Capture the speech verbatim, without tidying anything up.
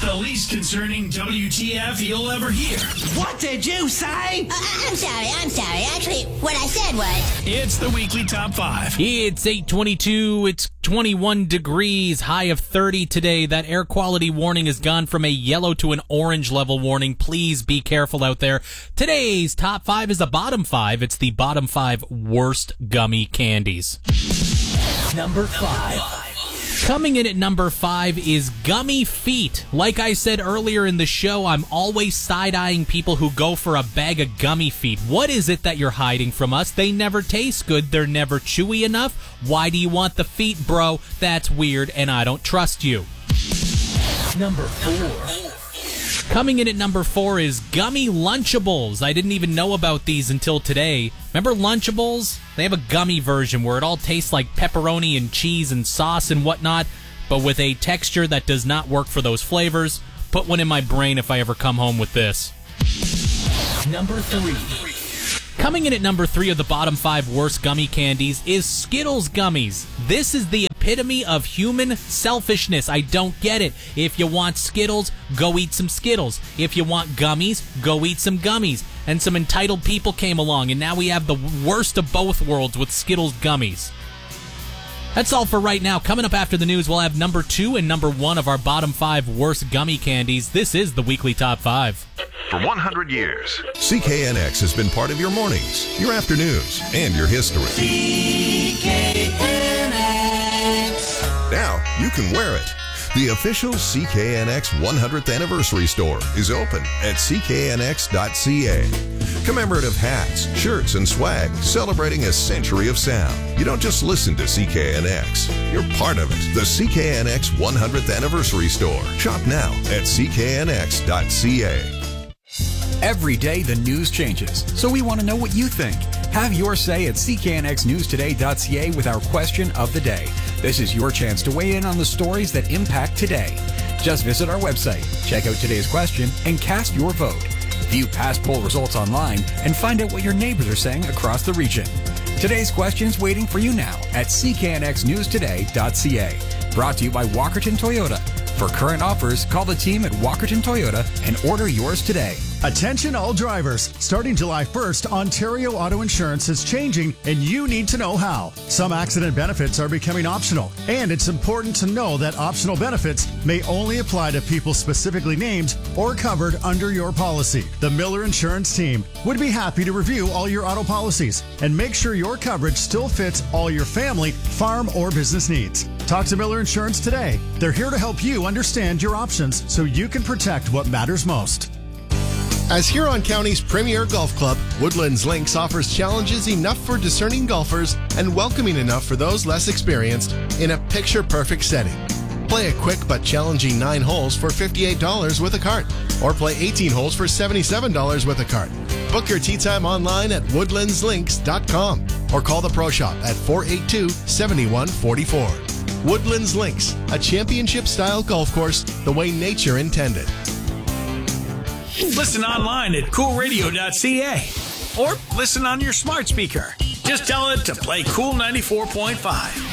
the least concerning W T F you'll ever hear. What did you say? Uh, I'm sorry, I'm sorry. Actually, what I said was... It's the Weekly Top five. It's eight twenty-two. It's twenty-one degrees. High of thirty today. That air quality warning has gone from a yellow to an orange level warning. Please be careful out there. Today's Top five is the bottom five. It's the bottom five worst gummy candies. Number five. Coming in at number five is Gummy Feet. Like I said earlier in the show, I'm always side-eyeing people who go for a bag of Gummy Feet. What is it that you're hiding from us? They never taste good. They're never chewy enough. Why do you want the feet, bro? That's weird, and I don't trust you. Number four. Coming in at number four is Gummy Lunchables. I didn't even know about these until today. Remember Lunchables? They have a gummy version where it all tastes like pepperoni and cheese and sauce and whatnot, but with a texture that does not work for those flavors. Put one in my brain if I ever come home with this. Number three. Coming in at number three of the bottom five worst gummy candies is Skittles gummies. This is the epitome of human selfishness. I don't get it. If you want Skittles, go eat some Skittles. If you want gummies, go eat some gummies. And some entitled people came along, and now we have the worst of both worlds with Skittles gummies. That's all for right now. Coming up after the news, we'll have number two and number one of our bottom five worst gummy candies. This is the Weekly Top five. For one hundred years, C K N X has been part of your mornings, your afternoons, and your history. C K N X. Now you can wear it. The official C K N X one hundredth Anniversary Store is open at C K N X dot C A. Commemorative hats, shirts, and swag celebrating a century of sound. You don't just listen to C K N X. You're part of it. The C K N X one hundredth Anniversary Store. Shop now at C K N X dot C A. Every day the news changes, so we want to know what you think. Have your say at C K N X news today dot C A with our question of the day. This is your chance to weigh in on the stories that impact today. Just visit our website, check out today's question, and cast your vote. View past poll results online and find out what your neighbors are saying across the region. Today's question's waiting for you now at C K N X news today dot C A. Brought to you by Walkerton Toyota. For current offers, call the team at Walkerton Toyota and order yours today. Attention all drivers. Starting July first, Ontario Auto Insurance is changing and you need to know how. Some accident benefits are becoming optional, and it's important to know that optional benefits may only apply to people specifically named or covered under your policy. The Miller Insurance team would be happy to review all your auto policies and make sure your coverage still fits all your family, farm, or business needs. Talk to Miller Insurance today. They're here to help you understand your options so you can protect what matters most. As Huron County's premier golf club, Woodlands Links offers challenges enough for discerning golfers and welcoming enough for those less experienced in a picture-perfect setting. Play a quick but challenging nine holes for fifty-eight dollars with a cart, or play eighteen holes for seventy-seven dollars with a cart. Book your tee time online at woodlands links dot com or call the Pro Shop at four eight two, seven one four four. Woodlands Links, a championship-style golf course the way nature intended. Listen online at cool radio dot C A or listen on your smart speaker. Just tell it to play Cool ninety-four point five.